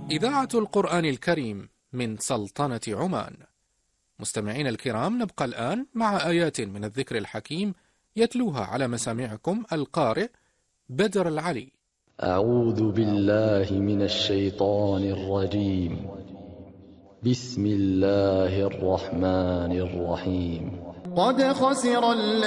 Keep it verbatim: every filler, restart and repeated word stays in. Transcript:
إذاعة القرآن الكريم من سلطنة عمان. مستمعين الكرام، نبقى الآن مع آيات من الذكر الحكيم يتلوها على مسامعكم القارئ بدر العلي. أعوذ بالله من الشيطان الرجيم. بسم الله الرحمن الرحيم. قد خسر